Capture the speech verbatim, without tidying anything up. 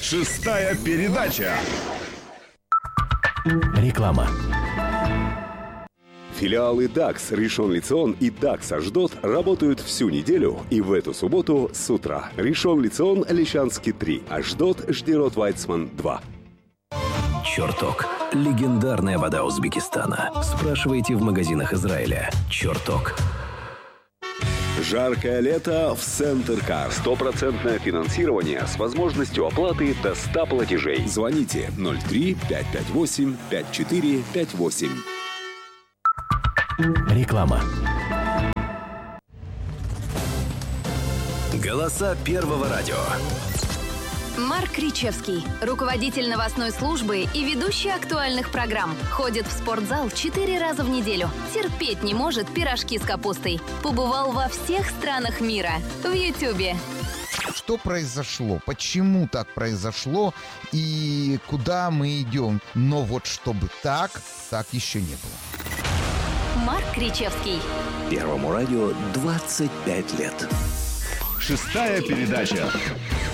Шестая передача. Реклама. Филиалы дакс Ришон Лецион и дакс Ашдод работают всю неделю и в эту субботу с утра. Ришон Лецион Лещанский три, Ашдод Ждерот Вайцман два. Чертог. Легендарная вода Узбекистана. Спрашивайте в магазинах Израиля. Чертог. Жаркое лето в Центркар. Стопроцентное финансирование с возможностью оплаты до ста платежей. Звоните ноль три пять пять восемь пять четыре пять восемь. Реклама. Голоса Первого радио. Марк Кричевский, руководитель новостной службы и ведущий актуальных программ. Ходит в спортзал четыре раза в неделю. Терпеть не может пирожки с капустой. Побывал во всех странах мира. В Ютьюбе. Что произошло? Почему так произошло? И куда мы идем? Но вот чтобы так, так еще не было. Марк Кричевский. Первому радио двадцать пять лет. Шестая передача.